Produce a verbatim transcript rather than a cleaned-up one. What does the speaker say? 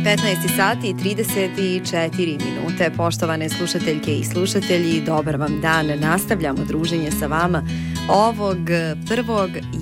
petnaest sati i trideset četiri minute. Poštovane slušateljke i slušatelji, dobar vam dan. Nastavljamo druženje sa vama ovog prvog